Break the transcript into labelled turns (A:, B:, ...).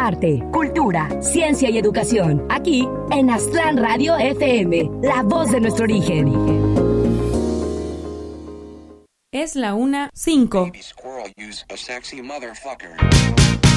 A: arte, cultura, ciencia y educación. Aquí en Aztlán Radio FM, la voz de nuestro origen.
B: Es la 1:05.
C: Baby squirrel use a sexy motherfucker.